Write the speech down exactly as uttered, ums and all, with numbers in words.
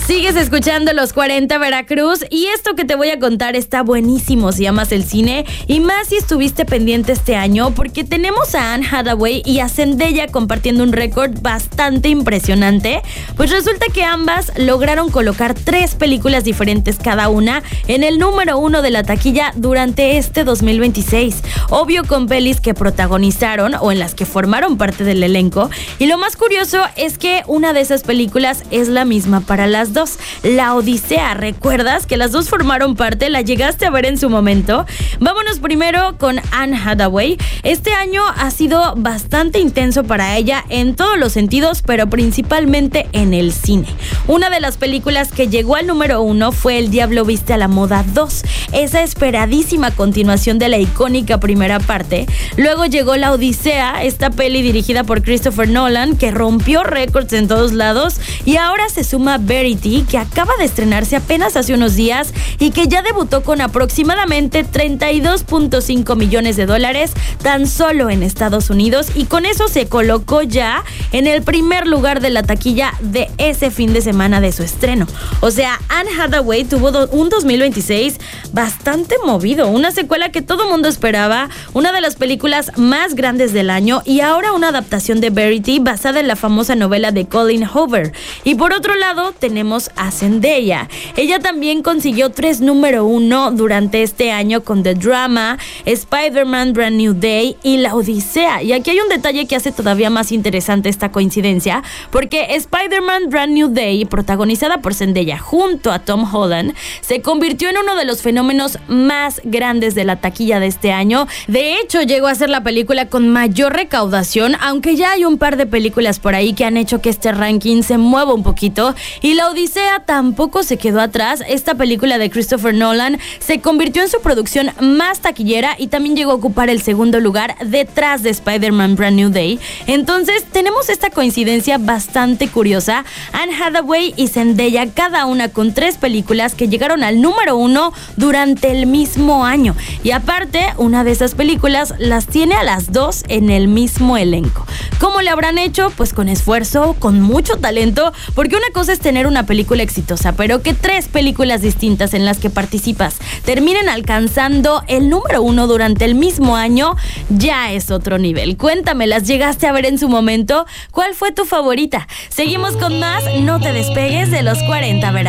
Sigues escuchando Los cuarenta Veracruz y esto que te voy a contar está buenísimo si amas el cine y más si estuviste pendiente este año porque tenemos a Anne Hathaway y a Zendaya compartiendo un récord bastante impresionante. Pues resulta que ambas lograron colocar tres películas diferentes cada una en el número uno de la taquilla durante este dos mil veintiséis. Obvio con pelis que protagonizaron o en las que formaron parte del elenco. Y lo más curioso es que una de esas películas es la misma para las dos. La Odisea, ¿recuerdas que las dos formaron parte? ¿La llegaste a ver en su momento? Vámonos primero con Anne Hathaway. Este año ha sido bastante intenso para ella en todos los sentidos, pero principalmente en el cine. Una de las películas que llegó al número uno fue El Diablo Viste a la Moda dos, esa esperadísima continuación de la icónica primera parte. Luego llegó La Odisea, esta peli dirigida por Christopher Nolan, que rompió récords en todos lados, y ahora se suma Verity, que acaba de estrenarse apenas hace unos días y que ya debutó con aproximadamente treinta y dos punto cinco millones de dólares tan solo en Estados Unidos, y con eso se colocó ya en el primer lugar de la taquilla de ese fin de semana de su estreno. O sea, Anne Hathaway tuvo do- un dos mil veintiséis bastante movido, una secuela que todo mundo esperaba, una de las películas más grandes del año y ahora una adaptación de Verity basada en la famosa novela de Colin Hoover. Y por otro lado tenemos a Zendaya. Ella también consiguió tres número uno durante este año con The Drama, Spider-Man Brand New Day y La Odisea. Y aquí hay un detalle que hace todavía más interesante esta coincidencia, porque Spider-Man Brand New Day, protagonizada por Zendaya junto a Tom Holland, se convirtió en uno de los fenómenos más grandes de la taquilla de este año. De hecho, llegó a ser la película con mayor recaudación, aunque ya hay un par de películas por ahí que han hecho que este ranking se mueva un poquito, y La Odisea tampoco se quedó atrás. Esta película de Christopher Nolan se convirtió en su producción más taquillera y también llegó a ocupar el segundo lugar detrás de Spider-Man Brand New Day. Entonces tenemos esta coincidencia bastante curiosa: Anne Hathaway y Zendaya, cada una con tres películas que llegaron al número uno durante el mismo año, y aparte una de esas películas las tiene a las dos en el mismo elenco. ¿Cómo le habrán hecho? Pues con esfuerzo, con mucho talento, porque una cosa es tener una película exitosa, pero que tres películas distintas en las que participas terminen alcanzando el número uno durante el mismo año, ya es otro nivel. Cuéntame, ¿las llegaste a ver en su momento? ¿Cuál fue tu favorita? Seguimos con más, no te despegues de Los cuarenta Veracruz.